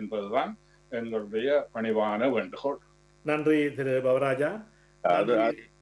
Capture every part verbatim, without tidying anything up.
என்பதுதான் எங்களுடைய பணிவான வேண்டுகோள். நன்றி திரு பவராஜா. அது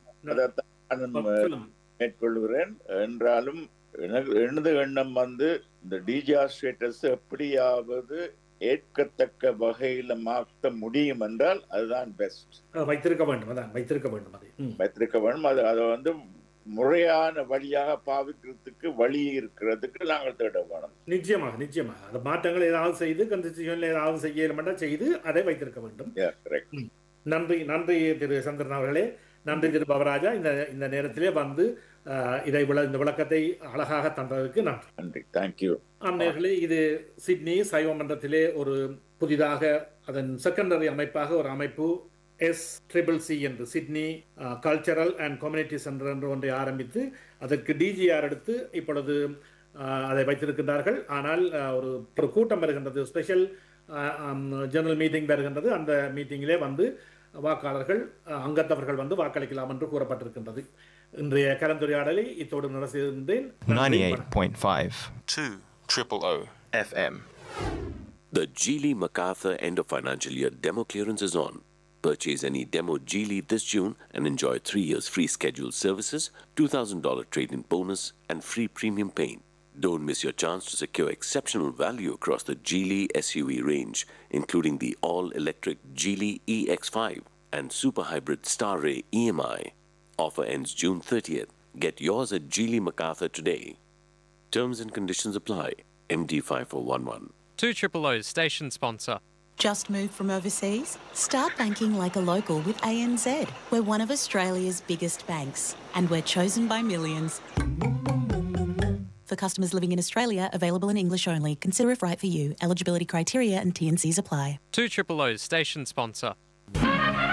மேற்கொள்கிறேன் என்றாலும் எனது எண்ணம் வந்து இந்த டிஜிஆர் ஸ்டேட்டஸ் எப்படியாவது ஏற்கத்தக்க வகையில மாற்ற முடியும் என்றால் அதுதான் பெஸ்ட். வைத்திருக்க வேண்டும், அதான் வைத்திருக்க வேண்டும், அதை வைத்திருக்க வேண்டும். அது அதை வந்து முறையான வழியாக பாவிக்கிறதுக்கு வழி இருக்கிறதுக்கு நாங்கள் தேட வேணும். நிச்சயமாக நிச்சயமாக அந்த மாற்றங்கள் ஏதாவது செய்து கன்ஸ்டிடியூஷன்ல ஏதாவது செய்ய செய்து அதை வைத்திருக்க வேண்டும். நன்றி நன்றி திரு சந்திரன் அவர்களே. நன்றி திரு பவராஜா. இந்த இந்த நேரத்திலே வந்து இதை இந்த விளக்கத்தை அழகாக தந்ததற்கு நன்றி. நன்றி. தேங்க்யூ. நேயர்களே, இது சிட்னி சைவ மன்றத்திலே ஒரு புதிதாக அதன் செகண்டரி அமைப்பாக ஒரு அமைப்பு எஸ் ட்ரிபிள் சி என்று Sydney cultural and community centre என்று ஒன்றை ஆரம்பித்து அதற்கு டிஜிஆர் எடுத்து இப்பொழுது அதை வைத்திருக்கின்றார்கள். ஆனால் ஒரு ஒரு கூட்டம் வருகின்றது, ஸ்பெஷல் ஜெனரல் மீட்டிங் வருகின்றது. அந்த மீட்டிங்கிலே வந்து வாக்காளர்கள் அங்கத்தவர்கள் வந்து வாக்களிக்கலாம் என்று கூறப்பட்டிருக்கின்றது. இன்றைய கலந்துரையாடலை இத்தோடு நடத்துகின்றேன். ninety-eight point five two triple O F M. The Geely MacArthur end of financial year demo clearance is on. Purchase any demo Geely this June and enjoy three years free scheduled services, two thousand dollars trade-in bonus and free premium paint. Don't miss your chance to secure exceptional value across the Geely S U V range, including the all-electric Geely E X five and super hybrid Star Ray E M I. Offer ends June thirtieth. Get yours at Geely MacArthur today. Terms and conditions apply. M D five four one one. two Triple O's station sponsor. Just moved from overseas? Start banking like a local with A N Z. We're one of Australia's biggest banks, and we're chosen by millions. For customers living in Australia, available in English only. Consider if right for you. Eligibility criteria and T and Cs apply. two Triple O's station sponsor.